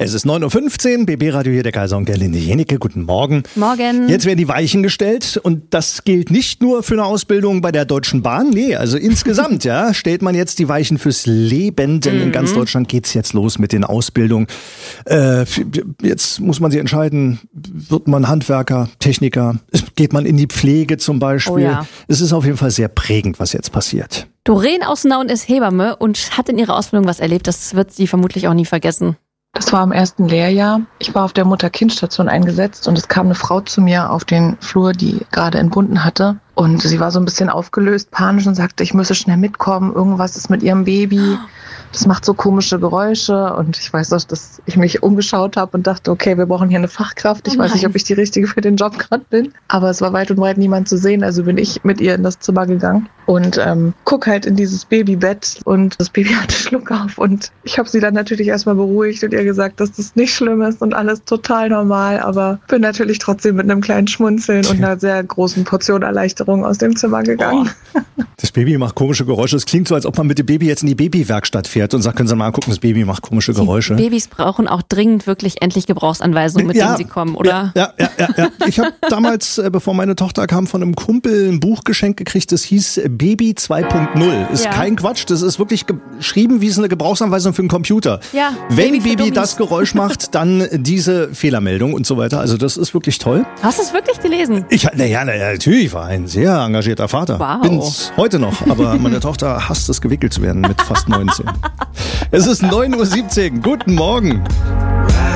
Es ist 9.15 Uhr, BB-Radio hier, der Kaiser und Gerlinde Jenecke. Guten Morgen. Morgen. Jetzt werden die Weichen gestellt und das gilt nicht nur für eine Ausbildung bei der Deutschen Bahn, nee, also insgesamt, ja, stellt man jetzt die Weichen fürs Leben, denn in ganz Deutschland geht's jetzt los mit den Ausbildungen. Jetzt muss man sich entscheiden, wird man Handwerker, Techniker, geht man in die Pflege zum Beispiel. Oh ja. Es ist auf jeden Fall sehr prägend, was jetzt passiert. Doreen aus Nauen ist Hebamme und hat in ihrer Ausbildung was erlebt, das wird sie vermutlich auch nie vergessen. Das war im ersten Lehrjahr. Ich war auf der Mutter-Kind-Station eingesetzt und es kam eine Frau zu mir auf den Flur, die gerade entbunden hatte. Und sie war so ein bisschen aufgelöst, panisch und sagte, ich müsse schnell mitkommen, irgendwas ist mit ihrem Baby. Das macht so komische Geräusche. Und ich weiß auch, dass ich mich umgeschaut habe und dachte, okay, wir brauchen hier eine Fachkraft. Ich weiß nicht, ob ich die Richtige für den Job gerade bin. Aber es war weit und breit niemand zu sehen. Also bin ich mit ihr in das Zimmer gegangen und guck halt in dieses Babybett. Und das Baby hatte Schluck auf. Und ich habe sie dann natürlich erstmal beruhigt und ihr gesagt, dass das nicht schlimm ist und alles total normal. Aber bin natürlich trotzdem mit einem kleinen Schmunzeln und einer sehr großen Portion Erleichterung aus dem Zimmer gegangen. Das Baby macht komische Geräusche. Es klingt so, als ob man mit dem Baby jetzt in die Babywerkstatt fährt und sagt, können Sie mal angucken, das Baby macht komische Geräusche. Die Babys brauchen auch dringend wirklich endlich Gebrauchsanweisungen, mit denen sie kommen, oder? Ja. Ich habe damals, bevor meine Tochter kam, von einem Kumpel ein Buch geschenkt gekriegt, das hieß Baby 2.0. Ist kein Quatsch, das ist wirklich geschrieben wie es eine Gebrauchsanweisung für einen Computer. Ja, Wenn Baby das Geräusch macht, dann diese Fehlermeldung und so weiter. Also das ist wirklich toll. Hast du es wirklich gelesen? Natürlich, ich war ein sehr engagierter Vater. Wow. Bin's heute noch, aber meine Tochter hasst es, gewickelt zu werden mit fast 19. Es ist 9.17 Uhr. Guten Morgen.